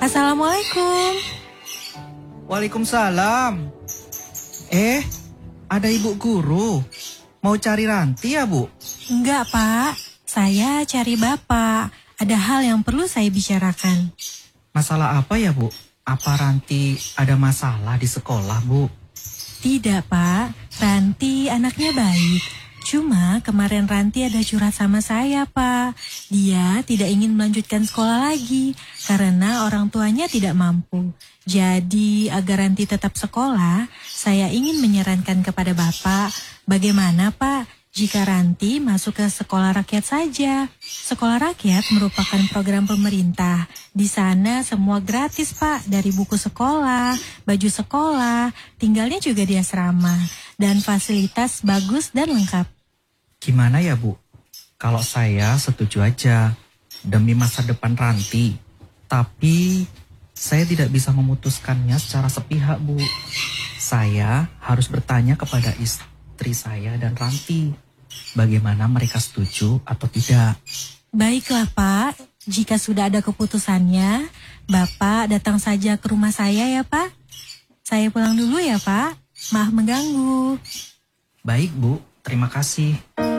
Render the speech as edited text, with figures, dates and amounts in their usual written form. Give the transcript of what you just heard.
Assalamualaikum. Waalaikumsalam. Ada ibu guru. Mau cari Ranti ya, Bu? Enggak, Pak. Saya cari Bapak. Ada hal yang perlu saya bicarakan. Masalah apa ya, Bu? Apa Ranti ada masalah di sekolah, Bu? Tidak, Pak. Ranti anaknya baik. Cuma kemarin Ranti ada curhat sama saya, Pak. Dia tidak ingin melanjutkan sekolah lagi karena orang tuanya tidak mampu. Jadi agar Ranti tetap sekolah, saya ingin menyarankan kepada Bapak, bagaimana Pak jika Ranti masuk ke sekolah rakyat saja? Sekolah rakyat merupakan program pemerintah. Di sana semua gratis, Pak, dari buku sekolah, baju sekolah, tinggalnya juga di asrama, dan fasilitas bagus dan lengkap. Gimana ya, Bu? Kalau saya setuju aja demi masa depan Ranti. Tapi saya tidak bisa memutuskannya secara sepihak, Bu. Saya harus bertanya kepada istri saya dan Ranti. Bagaimana mereka setuju atau tidak? Baiklah, Pak. Jika sudah ada keputusannya, Bapak datang saja ke rumah saya ya, Pak. Saya pulang dulu ya, Pak. Maaf mengganggu. Baik, Bu. Terima kasih.